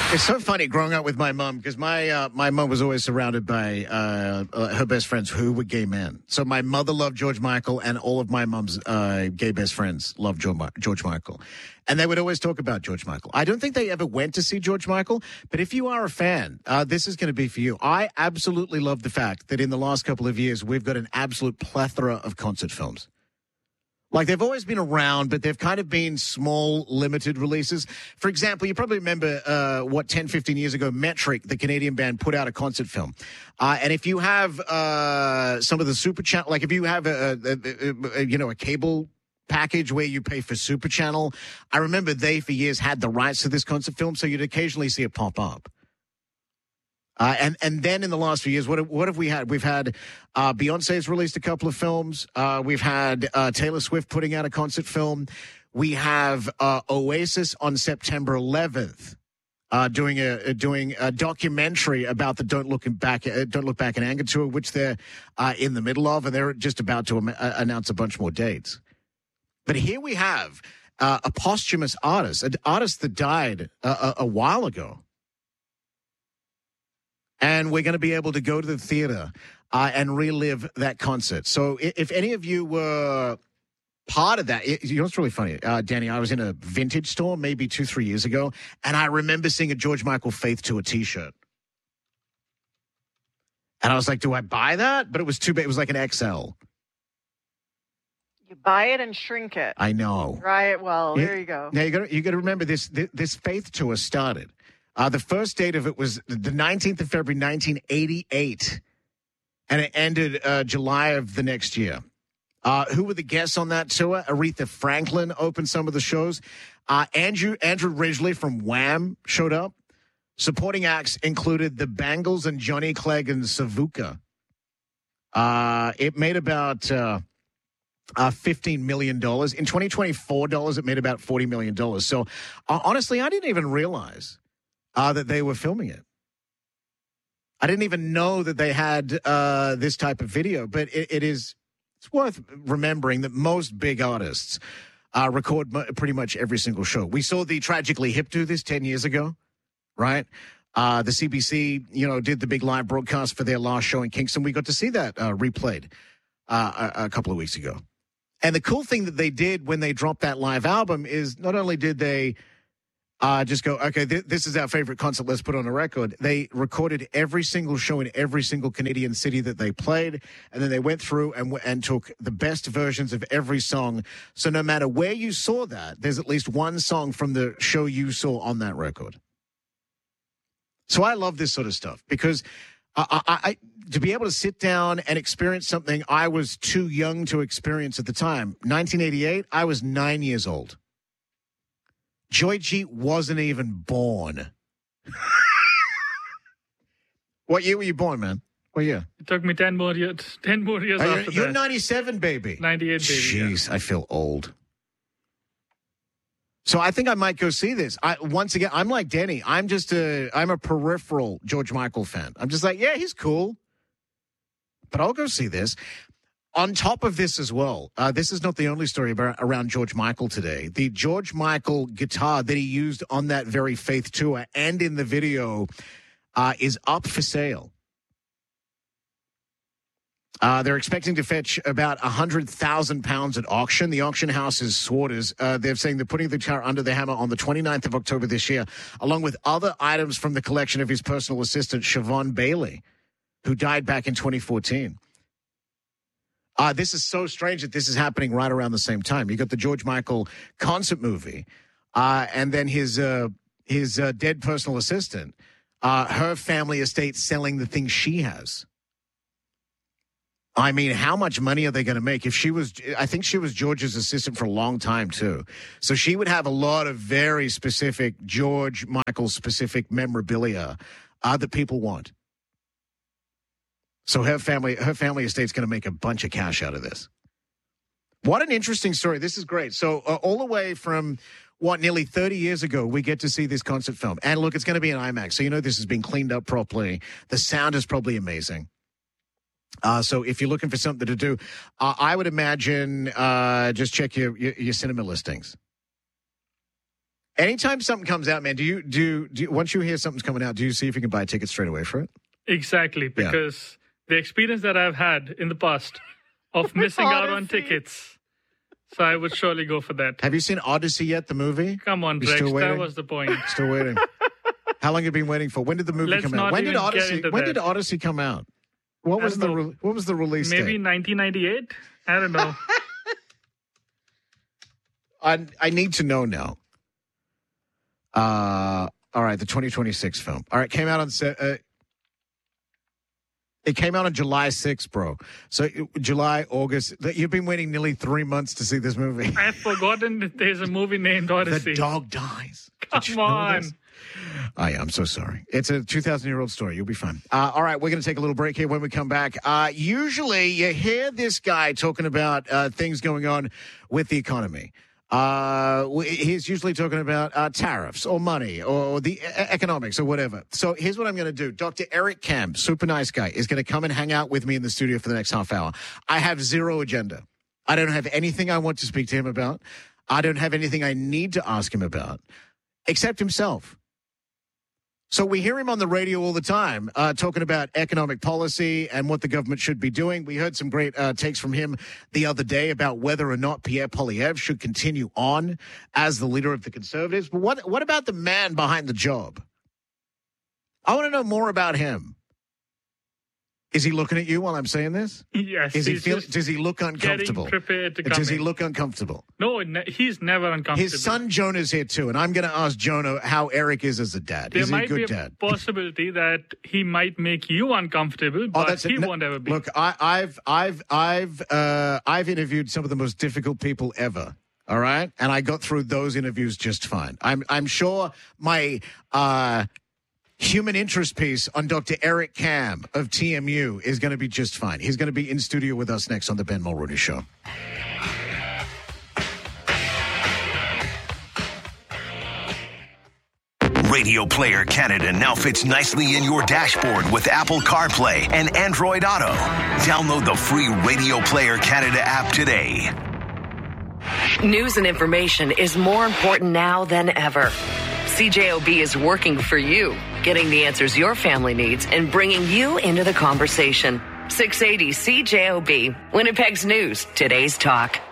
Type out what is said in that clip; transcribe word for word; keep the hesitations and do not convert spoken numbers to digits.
It's so funny growing up with my mum because my uh, my mum was always surrounded by uh, uh, her best friends who were gay men. So my mother loved George Michael, and all of my mum's uh, gay best friends loved George, George Michael. And they would always talk about George Michael. I don't think they ever went to see George Michael, but if you are a fan, uh, this is going to be for you. I absolutely love the fact that in the last couple of years, we've got an absolute plethora of concert films. Like, they've always been around, but they've kind of been small, limited releases. For example, you probably remember, uh, what, ten, fifteen years ago, Metric, the Canadian band, put out a concert film. Uh, and if you have uh, some of the Super Channel, like if you have, a, a, a, a, you know, a cable package where you pay for Super Channel, I remember they, for years, had the rights to this concert film, so you'd occasionally see it pop up. Uh, and, and then in the last few years, what have, what have we had? We've had uh, Beyonce's released a couple of films. Uh, we've had uh, Taylor Swift putting out a concert film. We have uh, Oasis on September eleventh uh, doing a doing a documentary about the Don't Look Back uh, Don't Look Back in Anger tour, which they're uh, in the middle of, and they're just about to am- uh, announce a bunch more dates. But here we have uh, a posthumous artist, an artist that died uh, a, a while ago. And we're going to be able to go to the theater uh, and relive that concert. So if any of you were part of that, it, you know what's really funny, uh, Danny, I was in a vintage store maybe two, three years ago, and I remember seeing a George Michael Faith Tour t-shirt. And I was like, do I buy that? But it was too big. It was like an X L. You buy it and shrink it. I know. Right. Well, Yeah, there you go. Now, you got you got to remember this, this, this Faith Tour started. Uh, the first date of it was the nineteenth of February, nineteen eighty-eight, and it ended uh, July of the next year. Uh, who were the guests on that tour? Aretha Franklin opened some of the shows. Uh, Andrew Andrew Ridgeley from Wham showed up. Supporting acts included the Bangles and Johnny Clegg and Savuka. Uh, it made about uh, uh, fifteen million dollars. In twenty twenty-four dollars, it made about forty million dollars. So uh, honestly, I didn't even realize Uh, that they were filming it. I didn't even know that they had uh, this type of video, but it, it is, it's worth remembering that most big artists uh, record m- pretty much every single show. We saw the Tragically Hip do this ten years ago, right? Uh, the C B C, you know, did the big live broadcast for their last show in Kingston. We got to see that uh, replayed uh, a, a couple of weeks ago. And the cool thing that they did when they dropped that live album is not only did they Uh, just go, okay, th- this is our favorite concert, let's put on a record. They recorded every single show in every single Canadian city that they played, and then they went through and, w- and took the best versions of every song. So no matter where you saw that, there's at least one song from the show you saw on that record. So I love this sort of stuff because I, I, I, to be able to sit down and experience something I was too young to experience at the time. nineteen eighty-eight, I was nine years old. Joy G wasn't even born. What year were you born, man? What year? It took me ten more years. Ten more years Oh, after you're that. ninety-seven, baby. ninety-eight, baby. Jeez, Yeah. I feel old. So I think I might go see this. I, once again, I'm like Denny. I'm just a, I'm a peripheral George Michael fan. I'm just like, yeah, he's cool, but I'll go see this. On top of this as well, uh, this is not the only story about, around George Michael today. The George Michael guitar that he used on that very Faith tour and in the video uh, is up for sale. Uh, they're expecting to fetch about one hundred thousand pounds at auction. The auction house is Swarters. Uh, they're saying they're putting the guitar under the hammer on the twenty-ninth of October this year, along with other items from the collection of his personal assistant, Siobhan Bailey, who died back in twenty fourteen. Uh, this is so strange that this is happening right around the same time. You got the George Michael concert movie, uh, and then his uh, his uh, dead personal assistant, uh, her family estate selling the things she has. I mean, how much money are they going to make? If she was, I think she was George's assistant for a long time too. So she would have a lot of very specific George Michael specific memorabilia uh, that people want. So her family, her family estate's going to make a bunch of cash out of this. What an interesting story. This is great. So uh, all the way from, what, nearly thirty years ago, we get to see this concert film. And look, it's going to be an IMAX. So you know this has been cleaned up properly. The sound is probably amazing. Uh, so if you're looking for something to do, uh, I would imagine uh, just check your, your, your cinema listings. Anytime something comes out, man, do you do, do you, once you hear something's coming out, do you see if you can buy a ticket straight away for it? Exactly, because yeah. the experience that I've had in the past of missing out on tickets, so I would surely go for that. Have you seen Odyssey yet, the movie? Come on, Rex, that was the point. Still waiting. How long have you been waiting for? When did the movie Let's come not out? When even did Odyssey? get into When that. did Odyssey come out? What was the re- what was the release Maybe date? nineteen ninety-eight. I don't know. I I need to know now. Uh, all right, the twenty twenty-six film. All right, came out on se- uh, it came out on July sixth, bro. So it, July, August. You've been waiting nearly three months to see this movie. I've forgotten that there's a movie named Odyssey. The dog dies. Come Did you know on. this? I am so sorry. It's a two thousand year old story. You'll be fine. Uh, all right, we're going to take a little break here. When we come back, uh, usually you hear this guy talking about uh, things going on with the economy. Uh, he's usually talking about uh, tariffs or money or the e- economics or whatever. So here's what I'm going to do. Doctor Eric Kam, super nice guy, is going to come and hang out with me in the studio for the next half hour. I have zero agenda. I don't have anything I want to speak to him about. I don't have anything I need to ask him about except himself. So we hear him on the radio all the time uh, talking about economic policy and what the government should be doing. We heard some great uh, takes from him the other day about whether or not Pierre Poilievre should continue on as the leader of the Conservatives. But what what about the man behind the job? I want to know more about him. Is he looking at you while I'm saying this? Yes. Is he he's feel, just does he look uncomfortable? Getting prepared to come Does he in. look uncomfortable? No, ne- he's never uncomfortable. His son Jonah's here too, and I'm going to ask Jonah how Eric is as a dad. There is he a might good be a dad? possibility that he might make you uncomfortable, but Oh, that's he no, won't ever be. Look, I, I've, I've, I've, uh, I've interviewed some of the most difficult people ever. All right, and I got through those interviews just fine. I'm, I'm sure my uh, human interest piece on Doctor Eric Kam of T M U is going to be just fine. He's going to be in studio with us next on the Ben Mulrooney Show. Radio Player Canada now fits nicely in your dashboard with Apple CarPlay and Android Auto. Download the free Radio Player Canada app today. News and information is more important now than ever. C J O B is working for you, getting the answers your family needs and bringing you into the conversation. six eighty C J O B, Winnipeg's News, today's talk.